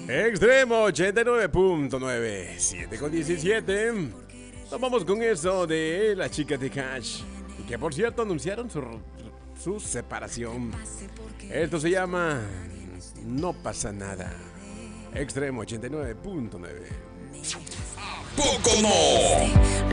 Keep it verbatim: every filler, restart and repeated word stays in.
Extremo ochenta y nueve punto nueve, siete con diecisiete. Nos vamos con eso de las chicas de Cash. Y que por cierto anunciaron su, su separación. Esto se llama No pasa nada. Extremo ochenta y nueve punto nueve. Poco no.